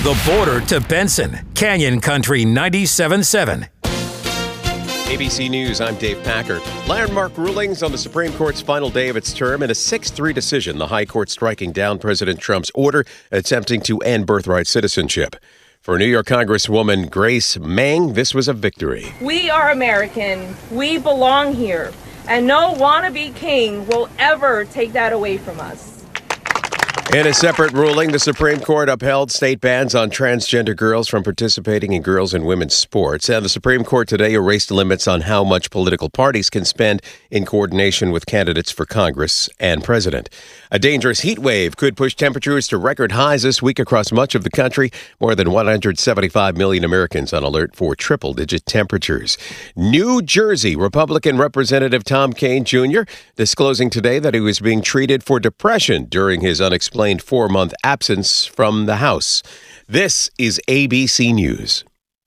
the border to Benson, Canyon Country 97.7. ABC News, I'm Dave Packer. Landmark rulings on the Supreme Court's final day of its term in a 6-3 decision, the High Court striking down President Trump's order attempting to end birthright citizenship. For New York Congresswoman Grace Meng, this was a victory. We are American. We belong here. And no wannabe king will ever take that away from us. In a separate ruling, the Supreme Court upheld state bans on transgender girls from participating in girls' and women's sports. And the Supreme Court today erased limits on how much political parties can spend in coordination with candidates for Congress and president. A dangerous heat wave could push temperatures to record highs this week across much of the country. More than 175 million Americans on alert for triple-digit temperatures. New Jersey Republican Representative Tom Kean Jr. disclosing today that he was being treated for depression during his unexplained 4-month absence from the House. This is ABC News.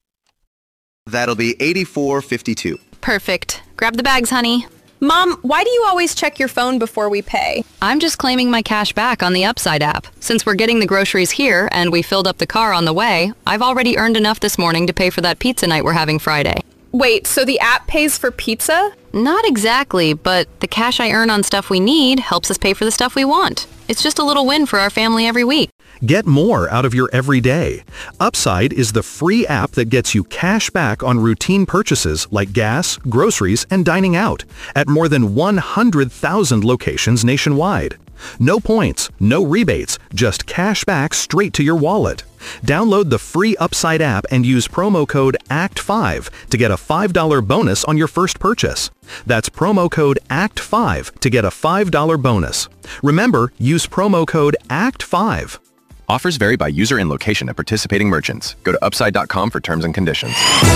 That'll be $84.52. Perfect. Grab the bags, honey. Mom, why do you always check your phone before we pay? I'm just claiming my cash back on the Upside app. Since we're getting the groceries here and we filled up the car on the way, I've already earned enough this morning to pay for that pizza night we're having Friday. Wait, so the app pays for pizza? Not exactly, but the cash I earn on stuff we need helps us pay for the stuff we want. It's just a little win for our family every week. Get more out of your everyday. Upside is the free app that gets you cash back on routine purchases like gas, groceries, and dining out at more than 100,000 locations nationwide. No points, no rebates, just cash back straight to your wallet. Download the free Upside app and use promo code ACT5 to get a $5 bonus on your first purchase. That's promo code ACT5 to get a $5 bonus. Remember, use promo code ACT5. Offers vary by user and location at participating merchants. Go to upside.com for terms and conditions.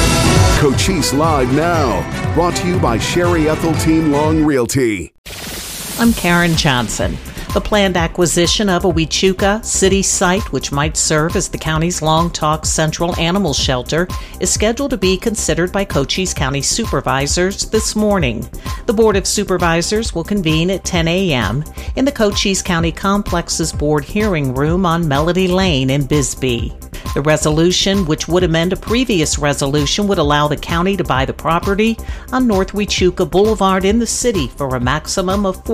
Cochise Live now. Brought to you by Sherry Ethelteen Long Realty. I'm Karen Johnson. The planned acquisition of a Huichuca city site, which might serve as the county's Longtalk Central Animal Shelter, is scheduled to be considered by Cochise County supervisors this morning. The Board of Supervisors will convene at 10 a.m. in the Cochise County Complex's board hearing room on Melody Lane in Bisbee. The resolution, which would amend a previous resolution, would allow the county to buy the property on North Huichuca Boulevard in the city for a maximum of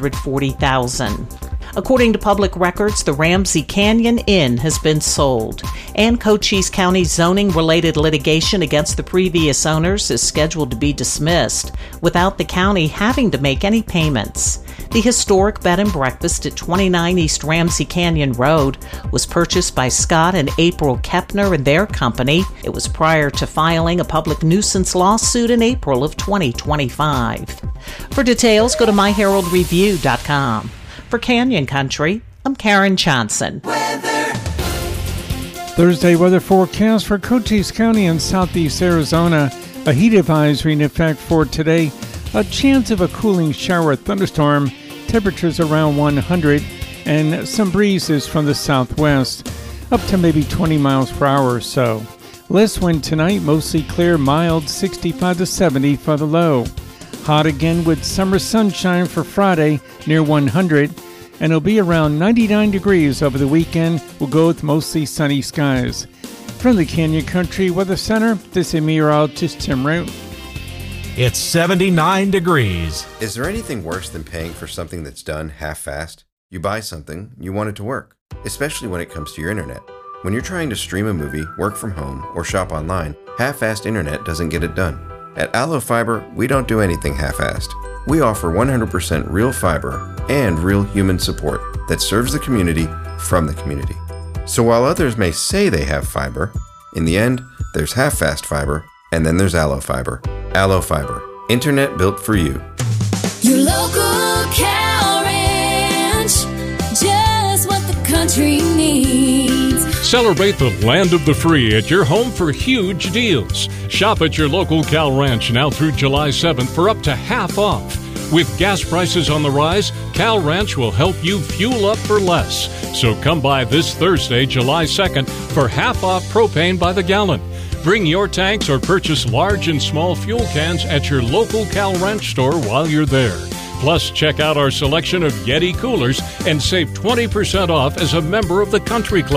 $440,000. According to public records, the Ramsey Canyon Inn has been sold, and Cochise County zoning-related litigation against the previous owners is scheduled to be dismissed without the county having to make any payments. The historic bed and breakfast at 29 East Ramsey Canyon Road was purchased by Scott and April Kepner and their company. It was prior to filing a public nuisance lawsuit in April of 2025. For details, go to myheraldreview.com. For Canyon Country, I'm Karen Johnson. Thursday weather forecast for Cochise County and southeast Arizona. A heat advisory in effect for today. A chance of a cooling shower thunderstorm. Temperatures around 100 and some breezes from the southwest. Up to maybe 20 miles per hour or so. Less wind tonight, mostly clear, mild, 65 to 70 for the low. Hot again with summer sunshine for Friday, near 100, and it'll be around 99 degrees over the weekend. We'll go with mostly sunny skies. From the Canyon Country Weather Center, this is meteorologist Tim Root. It's 79 degrees. Is there anything worse than paying for something that's done half-assed? You buy something, you want it to work, especially when it comes to your internet. When you're trying to stream a movie, work from home, or shop online, half-assed internet doesn't get it done. At Allo Fiber, we don't do anything half-assed. We offer 100% real fiber and real human support that serves the community from the community. So while others may say they have fiber, in the end, there's half-fast fiber, and then there's Allo Fiber. Allo Fiber, internet built for you. Your local cow ranch, just what the country needs. Celebrate the land of the free at your home for huge deals. Shop at your local Cal Ranch now through July 7th for up to half off. With gas prices on the rise, Cal Ranch will help you fuel up for less. So come by this Thursday, July 2nd, for half off propane by the gallon. Bring your tanks or purchase large and small fuel cans at your local Cal Ranch store while you're there. Plus, check out our selection of Yeti coolers and save 20% off as a member of the Country Club.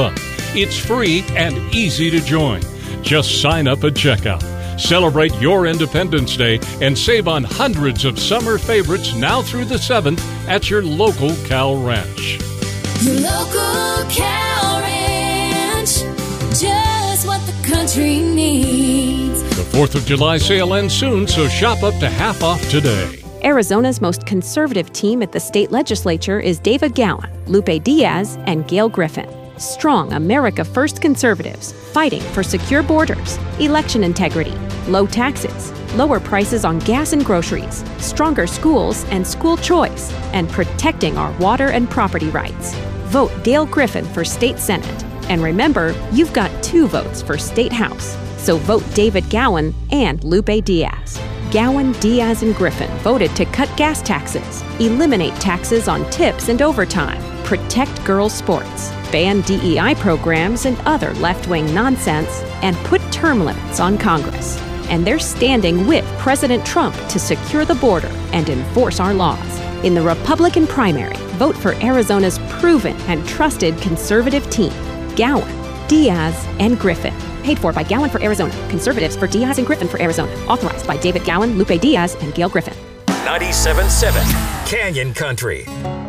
It's free and easy to join. Just sign up at checkout. Celebrate your Independence Day and save on hundreds of summer favorites now through the 7th at your local Cal Ranch. Your local Cal Ranch, just what the country needs. The 4th of July sale ends soon, so shop up to half off today. Arizona's most conservative team at the state legislature is David Gowan, Lupe Diaz, and Gail Griffin. Strong America First conservatives fighting for secure borders, election integrity, low taxes, lower prices on gas and groceries, stronger schools and school choice, and protecting our water and property rights. Vote Gail Griffin for State Senate. And remember, you've got 2 votes for State House. So vote David Gowan and Lupe Diaz. Gowan, Diaz, and Griffin voted to cut gas taxes, eliminate taxes on tips and overtime, protect girls' sports, ban DEI programs and other left-wing nonsense, and put term limits on Congress. And they're standing with President Trump to secure the border and enforce our laws. In the Republican primary, vote for Arizona's proven and trusted conservative team, Gowan, Diaz, and Griffin. Paid for by Gowan for Arizona, Conservatives for Diaz and Griffin for Arizona. Authorized by David Gowan, Lupe Diaz, and Gail Griffin. 97.7 Canyon Country.